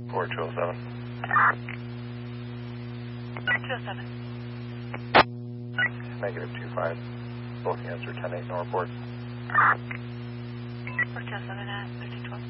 Or 207. 207. Negative 25. Both units are 10-8, no reports. Or 207 at 1512.